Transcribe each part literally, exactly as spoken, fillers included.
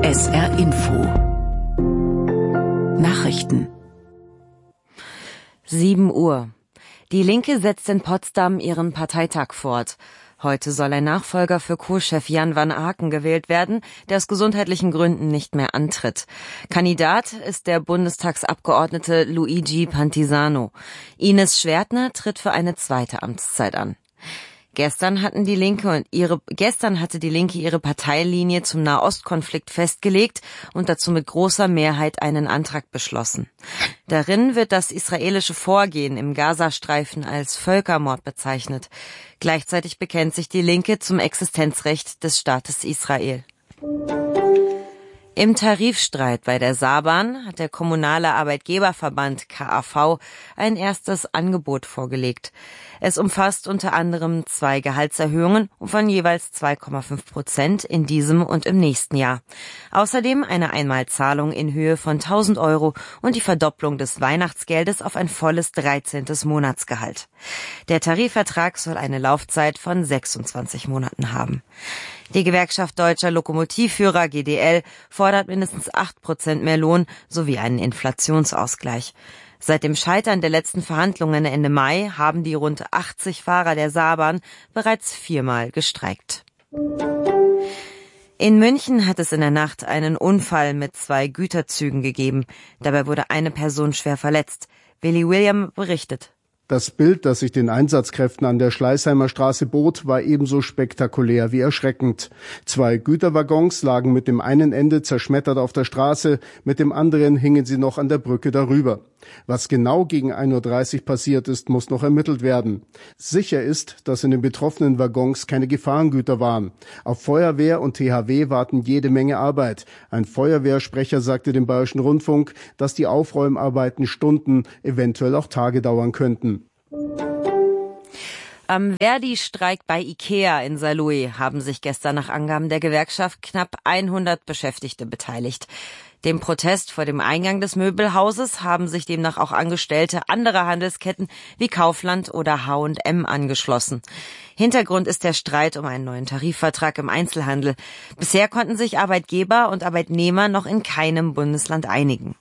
S R Info Nachrichten. sieben Uhr. Die Linke setzt in Potsdam ihren Parteitag fort. Heute soll ein Nachfolger für Co-Chef Jan van Aken gewählt werden, der aus gesundheitlichen Gründen nicht mehr antritt. Kandidat ist der Bundestagsabgeordnete Luigi Pantisano. Ines Schwertner tritt für eine zweite Amtszeit an. Gestern hatten die Linke und ihre, gestern hatte die Linke ihre Parteilinie zum Nahostkonflikt festgelegt und dazu mit großer Mehrheit einen Antrag beschlossen. Darin wird das israelische Vorgehen im Gazastreifen als Völkermord bezeichnet. Gleichzeitig bekennt sich die Linke zum Existenzrecht des Staates Israel. Im Tarifstreit bei der Saarbahn hat der kommunale Arbeitgeberverband K A V ein erstes Angebot vorgelegt. Es umfasst unter anderem zwei Gehaltserhöhungen von jeweils zwei Komma fünf Prozent in diesem und im nächsten Jahr. Außerdem eine Einmalzahlung in Höhe von tausend Euro und die Verdopplung des Weihnachtsgeldes auf ein volles dreizehntes Monatsgehalt. Der Tarifvertrag soll eine Laufzeit von sechsundzwanzig Monaten haben. Die Gewerkschaft Deutscher Lokomotivführer G D L fordert mindestens acht Prozent mehr Lohn sowie einen Inflationsausgleich. Seit dem Scheitern der letzten Verhandlungen Ende Mai haben die rund achtzig Fahrer der Saarbahn bereits viermal gestreikt. In München hat es in der Nacht einen Unfall mit zwei Güterzügen gegeben. Dabei wurde eine Person schwer verletzt. Willi William berichtet. Das Bild, das sich den Einsatzkräften an der Schleißheimer Straße bot, war ebenso spektakulär wie erschreckend. Zwei Güterwaggons lagen mit dem einen Ende zerschmettert auf der Straße, mit dem anderen hingen sie noch an der Brücke darüber. Was genau gegen ein Uhr dreißig passiert ist, muss noch ermittelt werden. Sicher ist, dass in den betroffenen Waggons keine Gefahrengüter waren. Auf Feuerwehr und T H W warten jede Menge Arbeit. Ein Feuerwehrsprecher sagte dem Bayerischen Rundfunk, dass die Aufräumarbeiten Stunden, eventuell auch Tage dauern könnten. Am Verdi-Streik bei Ikea in Saarlouis haben sich gestern nach Angaben der Gewerkschaft knapp hundert Beschäftigte beteiligt. Dem Protest vor dem Eingang des Möbelhauses haben sich demnach auch Angestellte anderer Handelsketten wie Kaufland oder H und M angeschlossen. Hintergrund ist der Streit um einen neuen Tarifvertrag im Einzelhandel. Bisher konnten sich Arbeitgeber und Arbeitnehmer noch in keinem Bundesland einigen.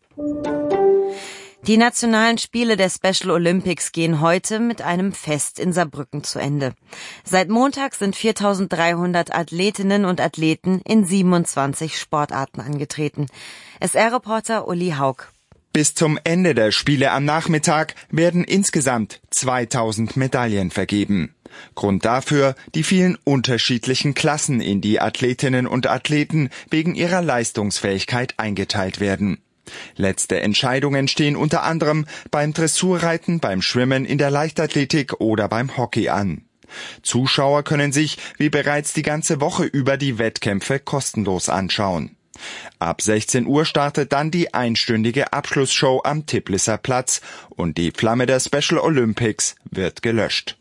Die nationalen Spiele der Special Olympics gehen heute mit einem Fest in Saarbrücken zu Ende. Seit Montag sind viertausenddreihundert Athletinnen und Athleten in siebenundzwanzig Sportarten angetreten. S R-Reporter Uli Haug. Bis zum Ende der Spiele am Nachmittag werden insgesamt zweitausend Medaillen vergeben. Grund dafür die vielen unterschiedlichen Klassen, in die Athletinnen und Athleten wegen ihrer Leistungsfähigkeit eingeteilt werden. Letzte Entscheidungen stehen unter anderem beim Dressurreiten, beim Schwimmen, in der Leichtathletik oder beim Hockey an. Zuschauer können sich, wie bereits die ganze Woche über, die Wettkämpfe kostenlos anschauen. Ab sechzehn Uhr startet dann die einstündige Abschlussshow am Tiblisser Platz und die Flamme der Special Olympics wird gelöscht.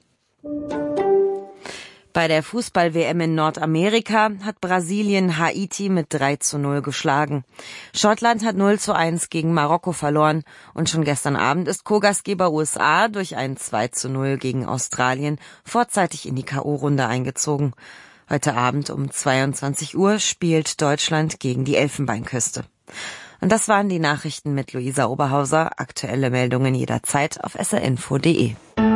Bei der Fußball-W M in Nordamerika hat Brasilien Haiti mit drei zu null geschlagen. Schottland hat null zu eins gegen Marokko verloren und schon gestern Abend ist Co-Gastgeber U S A durch ein zwei zu null gegen Australien vorzeitig in die K O-Runde eingezogen. Heute Abend um zweiundzwanzig Uhr spielt Deutschland gegen die Elfenbeinküste. Und das waren die Nachrichten mit Luisa Oberhauser. Aktuelle Meldungen jederzeit auf s r info punkt d e.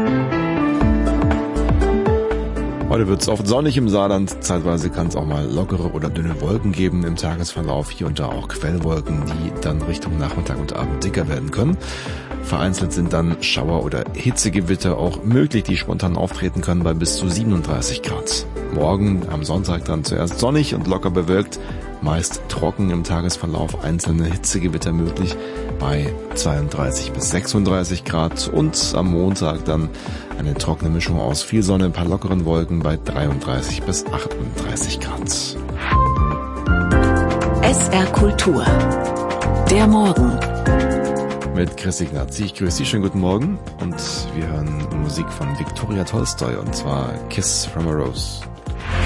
Heute wird es oft sonnig im Saarland. Zeitweise kann es auch mal lockere oder dünne Wolken geben im Tagesverlauf. Hier und da auch Quellwolken, die dann Richtung Nachmittag und Abend dicker werden können. Vereinzelt sind dann Schauer oder Hitzegewitter auch möglich, die spontan auftreten können bei bis zu siebenunddreißig Grad. Morgen am Sonntag dann zuerst sonnig und locker bewölkt. Meist trocken im Tagesverlauf, einzelne Hitzegewitter möglich bei zweiunddreißig bis sechsunddreißig Grad und am Montag dann eine trockene Mischung aus viel Sonne, ein paar lockeren Wolken bei dreiunddreißig bis achtunddreißig Grad. S R Kultur. Der Morgen. Mit Chris Ignazzi. Ich grüße Sie, schönen guten Morgen und wir hören Musik von Viktoria Tolstoi und zwar Kiss from a Rose.